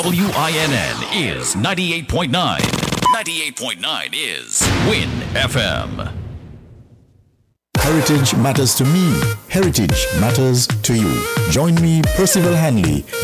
WINN is 98.9. 98.9 is Win FM. Heritage matters to me. Heritage matters to you. Join me, Percival Hanley,